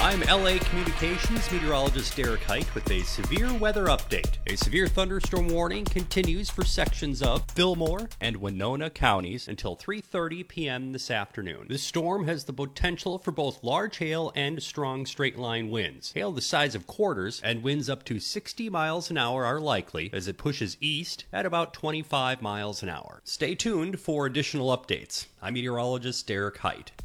I'm LA Communications meteorologist Derek Height with a severe weather update. A severe thunderstorm warning continues for sections of Fillmore and Winona counties until 3:30 p.m. this afternoon. This storm has the potential for both large hail and strong straight-line winds. Hail the size of quarters and winds up to 60 miles an hour are likely as it pushes east at about 25 miles an hour. Stay tuned for additional updates. I'm meteorologist Derek Height.